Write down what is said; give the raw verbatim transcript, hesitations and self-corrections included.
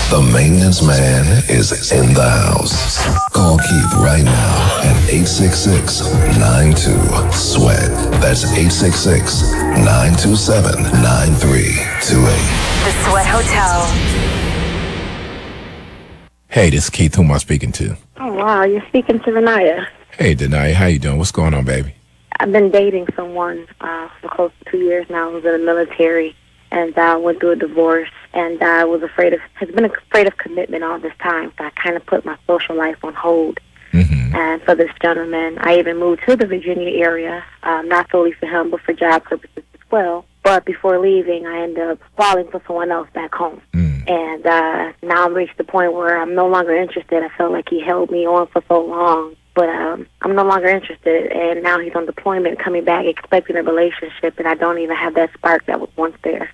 The maintenance man is in the house. Call Keith right now at eight six six, nine two, sweat. That's eight six six, nine two seven, nine three two eight. The Sweat Hotel. Hey, this is Keith. Who am I speaking to? Oh, wow. You're speaking to Renaya. Hey, Denai. How you doing? What's going on, baby? I've been dating someone uh, for close to two years now who's in the military, and I uh, went through a divorce, and I was afraid of, has been afraid of commitment all this time, so I kind of put my social life on hold. Mm-hmm. And for this gentleman, I even moved to the Virginia area, um, not solely for him, but for job purposes as well. But before leaving, I ended up falling for someone else back home. Mm. And uh, now I'm reached the point where I'm no longer interested. I felt like he held me on for so long. But um, I'm no longer interested, and now he's on deployment, coming back, expecting a relationship, and I don't even have that spark that was once there.